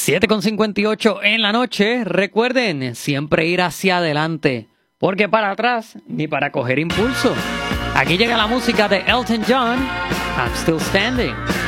7:58 en la noche. Recuerden siempre ir hacia adelante, porque para atrás ni para coger impulso. Aquí llega la música de Elton John, I'm Still Standing.